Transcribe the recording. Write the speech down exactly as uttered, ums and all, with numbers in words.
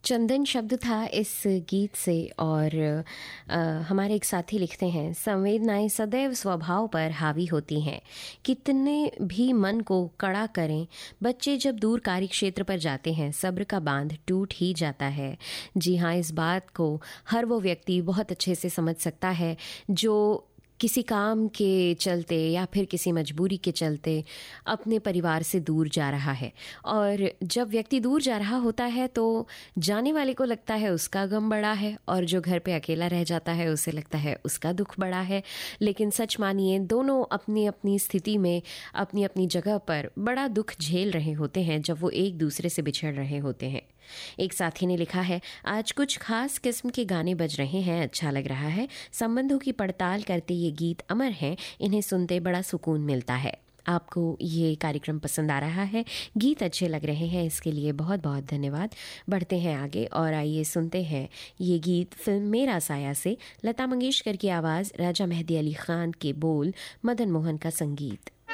चंदन शब्द था इस गीत से। और अ, हमारे एक साथी लिखते हैं, संवेदनाएं सदैव स्वभाव पर हावी होती हैं, कितने भी मन को कड़ा करें, बच्चे जब दूर कार्य क्षेत्र पर जाते हैं सब्र का बांध टूट ही जाता है। जी हाँ, इस बात को हर वो व्यक्ति बहुत अच्छे से समझ सकता है जो किसी काम के चलते या फिर किसी मजबूरी के चलते अपने परिवार से दूर जा रहा है। और जब व्यक्ति दूर जा रहा होता है तो जाने वाले को लगता है उसका गम बड़ा है, और जो घर पे अकेला रह जाता है उसे लगता है उसका दुख बड़ा है। लेकिन सच मानिए, दोनों अपनी अपनी स्थिति में अपनी अपनी जगह पर बड़ा दुख झेल रहे होते हैं जब वो एक दूसरे से बिछड़ रहे होते हैं। एक साथी ने लिखा है, आज कुछ खास किस्म के गाने बज रहे हैं, अच्छा लग रहा है। संबंधों की पड़ताल करते ये गीत अमर हैं, इन्हें सुनते बड़ा सुकून मिलता है। आपको ये कार्यक्रम पसंद आ रहा है, गीत अच्छे लग रहे हैं, इसके लिए बहुत बहुत धन्यवाद। बढ़ते हैं आगे और आइए सुनते हैं ये गीत फिल्म मेरा साया से। लता मंगेशकर की आवाज़, राजा मेहदी अली खान के बोल, मदन मोहन का संगीत।